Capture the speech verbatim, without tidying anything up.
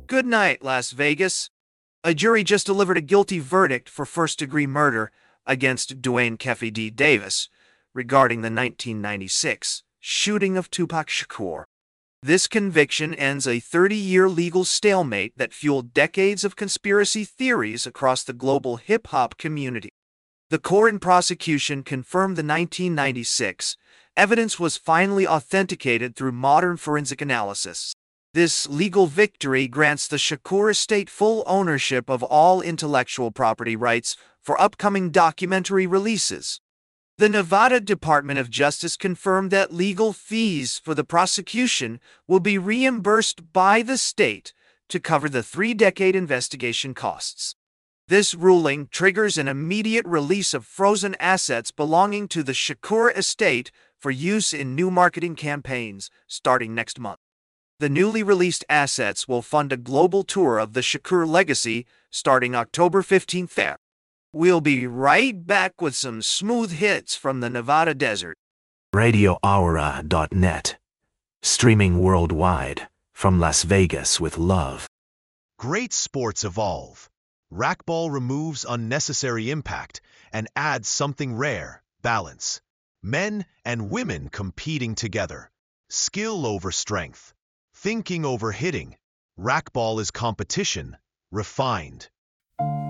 Good night, Las Vegas. A jury just delivered a guilty verdict for first-degree murder against Dwayne Keffe D. Davis regarding the nineteen ninety-six shooting of Tupac Shakur. This conviction ends a thirty-year legal stalemate that fueled decades of conspiracy theories across the global hip-hop community. The court and prosecution confirmed the nineteen ninety-six evidence was finally authenticated through modern forensic analysis. This legal victory grants the Shakur estate full ownership of all intellectual property rights for upcoming documentary releases. The Nevada Department of Justice confirmed that legal fees for the prosecution will be reimbursed by the state to cover the three-decade investigation costs. This ruling triggers an immediate release of frozen assets belonging to the Shakur estate for use in new marketing campaigns starting next month. The newly released assets will fund a global tour of the Shakur legacy starting October fifteenth. We'll be right back with some smooth hits from the Nevada desert. Radio Aura dot net. Streaming worldwide from Las Vegas with love. Great sports evolve. Racquetball removes unnecessary impact and adds something rare, balance. Men and women competing together. Skill over strength. Thinking over hitting. Racquetball is competition, refined.